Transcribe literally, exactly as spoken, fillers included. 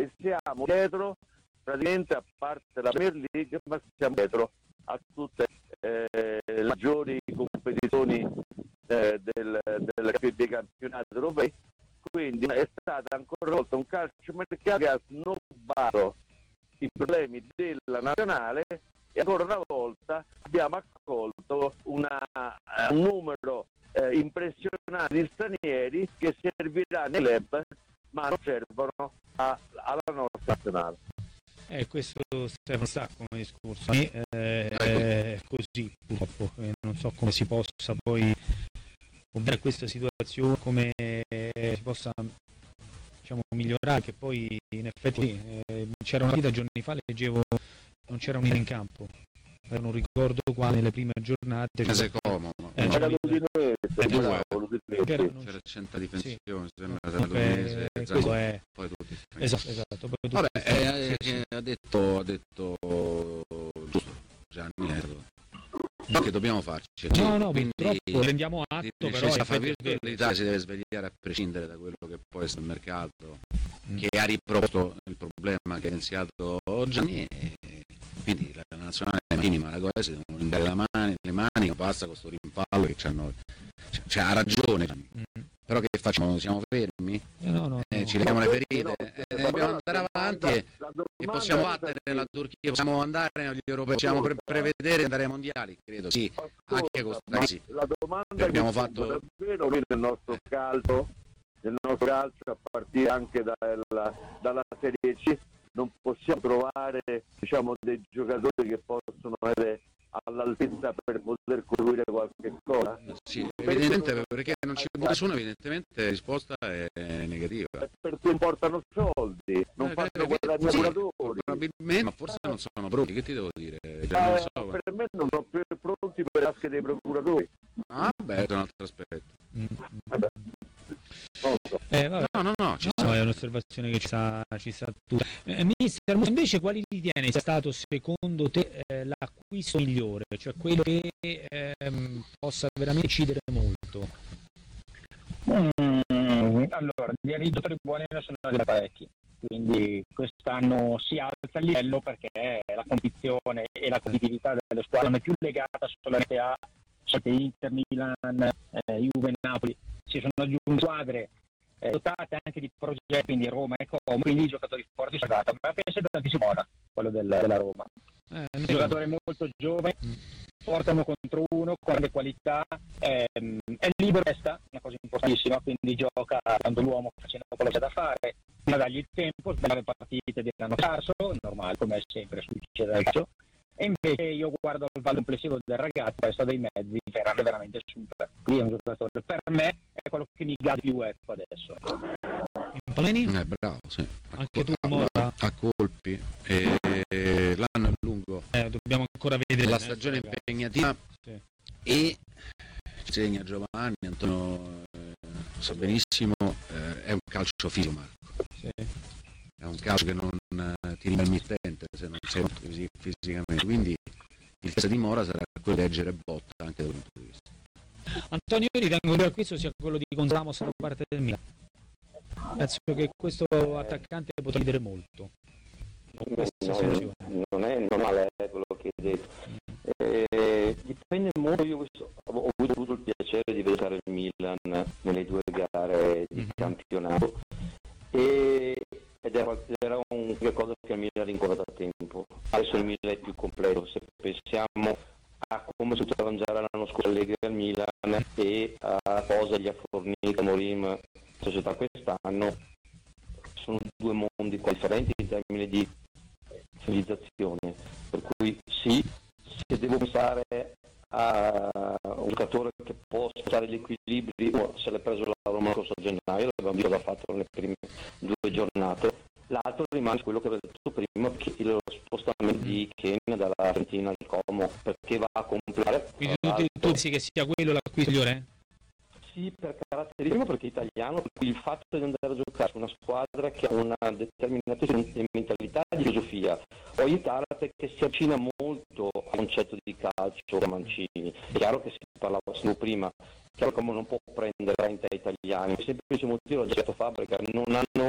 siamo dietro praticamente, a parte la Premier League, ma siamo dietro a tutte eh, le maggiori competizioni eh, del, del, dei campionati europei. Quindi è stato ancora una volta un calciomercato che ha snobbato i problemi della nazionale, e ancora una volta abbiamo accolto una, uh, un numero uh, impressionante di stranieri che servirà nei club, ma non servono a, alla nostra nazionale. Eh, questo Stefano sta come discorso, e, eh, è così purtroppo, eh, non so come si possa poi ovvero questa situazione, come eh, si possa, diciamo, migliorare, che poi in effetti eh, c'era una vita giorni fa, leggevo, non c'era un in campo, eh, non ricordo qua nelle prime giornate Mese Como, eh, c'era due, c'era il centro difensione, sì. sembra no, beh, questo è poi tutti esatto, esatto. Poi vabbè, tutti, eh, sì, sì. ha detto ha detto giusto Gianni Erdo che dobbiamo farci, no no quindi purtroppo rendiamo atto, di però l'Italia si deve svegliare a prescindere da quello che può essere il mercato, mm. che ha riproposto il problema che ha iniziato Gianni, e quindi la nazionale è minima, la cosa si devono andare le mani, le mani, non basta con questo rimpallo che c'hanno, cioè, ha ragione, Mm. però che facciamo? Siamo fermi? Eh, no, no, Eh, no. ci leghiamo le ferite, No, eh, no, dobbiamo no, andare avanti e, e possiamo battere la Turchia, possiamo andare agli europei, possiamo pre- prevedere andare ai mondiali, credo, sì, anche con questa crisi. La domanda che abbiamo che fatto davvero nel nostro calcio, nel nostro calcio a partire anche dalla, dalla Serie C, non possiamo trovare, diciamo, dei giocatori che possono essere all'altezza per poter costruire qualche cosa? Sì, evidentemente perché non ci vuole nessuno, evidentemente la risposta è negativa. Perché importano soldi, non eh, fanno eh, guadagnare sì, lavoratori. probabilmente, ma forse non sono pronti, che ti devo dire? Cioè, Eh, non so. per me non sono più pronti per le tasche dei procuratori. Ah, beh, è un altro aspetto. Mm. Vabbè. Non so. Eh, vabbè. No, no, no, ci No, sta. è un'osservazione che ci sta, ci sta tutta. Eh, Mister Musso, invece, quali ritiene sia stato secondo te eh, l'acquisto migliore, cioè quello che ehm, possa veramente incidere molto? Mm, allora, di giocatori buoni ne sono arrivati parecchi, quindi quest'anno si alza il livello perché la competizione e la competitività delle squadre non è più legata solamente a Inter, Milan, eh, Juve, Napoli, ci sono aggiunte squadre eh, dotate anche di progetti, quindi Roma e Como, quindi i giocatori forti sono andati, ma penso tantissimo ora, quello del, della Roma. Eh, Un giocatore molto giovane, porta uno contro uno, con grande qualità, ehm, è libero testa, una cosa importantissima, quindi gioca dando l'uomo, facendo quello che c'è da fare, ma dagli il tempo, sbagliare partite diranno scarso, normale, come sempre succede al calcio, e invece io guardo il valore complessivo del ragazzo, resta dei mezzi, veramente veramente super. Qui è un giocatore, per me è quello che mi gada più ecco adesso. Paleni? Eh, bravo, sì. Anche tu, a, Mora? a colpi, e, e l'anno è lungo, Eh, dobbiamo ancora vedere la eh, stagione è ragazzi. impegnativa, Sì. e ci segna Giovanni, Antonio eh, sa benissimo, eh, è un calcio fisico, Marco. Sì. È un calcio che non eh, ti rimane il mittente se non sei fisi- fisicamente, quindi il test di Mora sarà quello di leggere botta anche dal punto di vista. Antonio, io ritengo che questo sia quello di Gonzalo da parte del Milan. Penso che questo attaccante potrà vedere molto con questa No, situazione. non è normale eh, quello che hai detto. Eh, dipende molto, io questo- ho avuto il piacere di vedere il Milan nelle due gare di Mhm. campionato, e, ed era, era un qualcosa che il Milan rincorre da tempo. Adesso il Milan è più completo, se pensiamo a come si poteva mangiare l'anno scorso Allegri al Milan e a cosa gli ha fornito Morim società quest'anno, sono due mondi qua differenti in termini di civilizzazione, per cui sì, se devo pensare a un giocatore che può spostare gli equilibri, oh, se l'è preso la Roma lo scorso gennaio, l'abbiamo visto cosa ha fatto nelle prime due giornate, l'altro rimane quello che avevo detto prima, che il spostamento di Ken dall'Argentina al Como, perché va a completare. Quindi tu, tu, tu pensi che sia quello l'acquisto migliore? Sì, per caratteristica, perché è italiano, per cui il fatto di andare a giocare su una squadra che ha una determinata mentalità e di filosofia può aiutare perché si avvicina molto al concetto di calcio da Mancini. È chiaro che si parlava solo prima, è chiaro che non può prendere trenta italiani, per il semplice motivo, l'ha detto Fabbrica, non hanno